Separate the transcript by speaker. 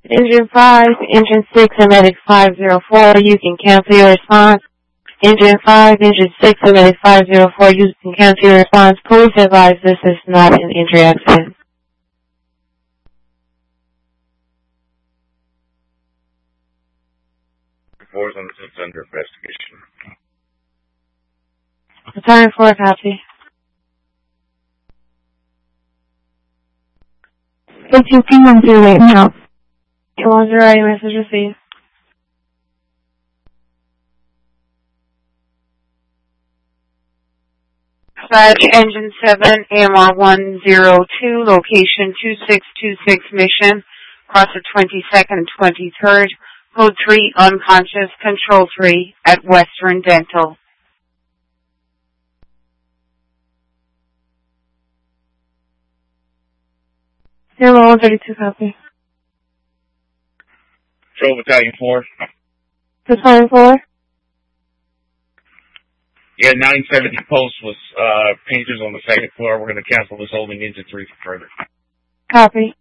Speaker 1: Engine 5, Engine 6, and Medic 504, you can cancel your response. Engine 5, Engine 6, and Medic 504, you can cancel your response. Please advise this is not an injury accident.
Speaker 2: Reports on this is under investigation.
Speaker 1: Battalion 4, copy.
Speaker 3: 2P108 now.
Speaker 1: 210, message received. Dispatch Engine 7, AMR 102, location 2626 Mission, across the 22nd and 23rd, Code 3, unconscious, Control 3, at Western Dental.
Speaker 3: Zero 132, copy.
Speaker 2: Patrol Battalion 4.
Speaker 3: Battalion 4.
Speaker 2: Yeah, 970 post was painters on the second floor. We're going to cancel this holding Engine 3 for further.
Speaker 3: Copy.